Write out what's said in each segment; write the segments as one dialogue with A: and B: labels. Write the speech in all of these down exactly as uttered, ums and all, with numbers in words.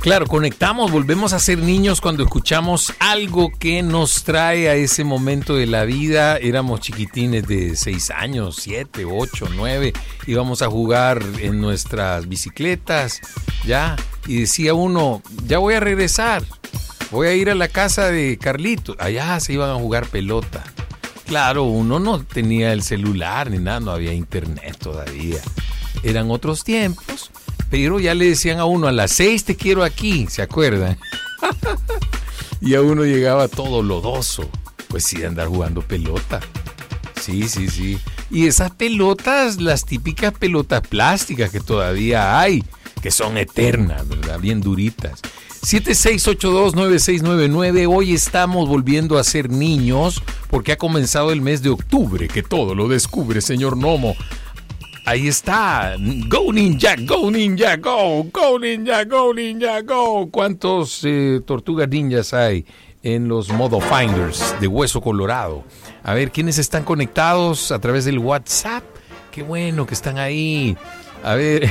A: Claro, conectamos, volvemos a ser niños cuando escuchamos algo que nos trae a ese momento de la vida. Éramos chiquitines de seis años, siete, ocho, nueve. Íbamos a jugar en nuestras bicicletas, ya. Y decía uno, ya voy a regresar. Voy a ir a la casa de Carlitos. Allá se iban a jugar pelota. Claro, uno no tenía el celular ni nada, no había internet todavía. Eran otros tiempos. Pero ya le decían a uno, a las seis te quiero aquí, ¿se acuerdan? Y a uno llegaba todo lodoso. Pues sí, de andar jugando pelota. Sí, sí, sí. Y esas pelotas, las típicas pelotas plásticas que todavía hay, que son eternas, ¿verdad? Bien duritas. siete seis ocho dos nueve seis nueve nueve. Hoy estamos volviendo a ser niños porque ha comenzado el mes de octubre, que todo lo descubre, señor Nomo. Ahí está, Go Ninja, Go Ninja, Go, Go Ninja, Go Ninja, Go. ¿Cuántos eh, tortugas ninjas hay en los Modo Finders de Hueso Colorado? A ver, ¿quiénes están conectados a través del WhatsApp? Qué bueno que están ahí. A ver,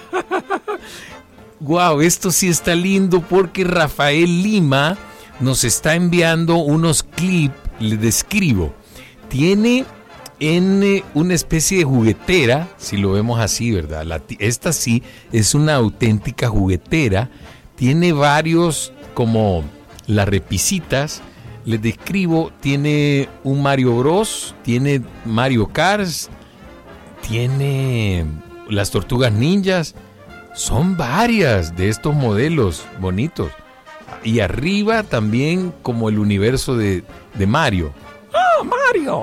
A: wow, esto sí está lindo porque Rafael Lima nos está enviando unos clips, le describo. Tiene en eh, una especie de juguetera, si lo vemos así, ¿verdad? La, esta sí es una auténtica juguetera. Tiene varios, como las repisitas. Les describo, tiene un Mario Bros, tiene Mario Kart, tiene las tortugas ninjas. Son varias de estos modelos bonitos. Y arriba también como el universo de, de Mario. ¡Ah, Mario!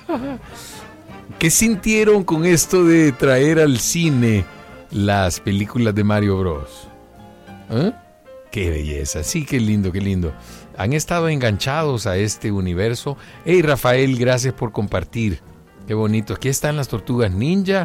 A: ¿Qué sintieron con esto de traer al cine las películas de Mario Bros? ¿Eh? ¡Qué belleza! Sí, qué lindo, qué lindo. Han estado enganchados a este universo. Hey, Rafael, gracias por compartir. Qué bonito. Aquí están las tortugas ninja.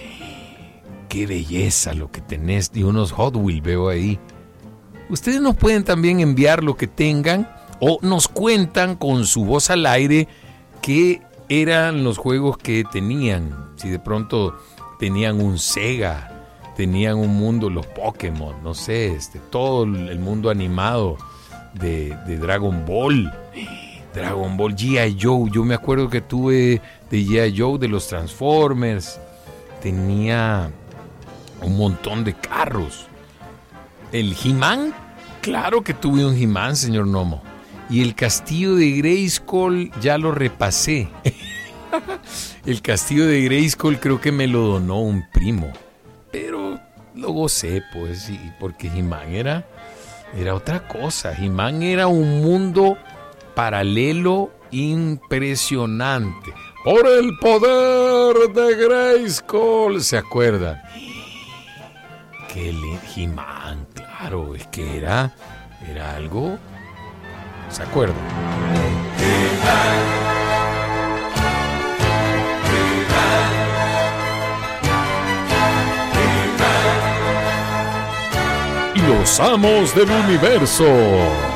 A: ¡Qué belleza lo que tenés! Y unos Hot Wheels veo ahí. Ustedes nos pueden también enviar lo que tengan o nos cuentan con su voz al aire qué eran los juegos que tenían. Si de pronto tenían un Sega, tenían un mundo, los Pokémon, no sé, este, todo el mundo animado de, de Dragon Ball. Dragon Ball, G I. Joe. Yo me acuerdo que tuve de G I. Joe, de los Transformers. Tenía un montón de carros. El He-Man, claro que tuve un He-Man, señor Nomo. Y el castillo de Grayskull ya lo repasé. El castillo de Grayskull creo que me lo donó un primo. Pero lo gocé, pues, sí, porque He-Man era, era otra cosa. He-Man era un mundo paralelo impresionante. Por el poder de Grayskull, ¿se acuerdan? Que el He-Man, claro, es que era, era algo... ¿Se acuerdan? Y los amos del universo.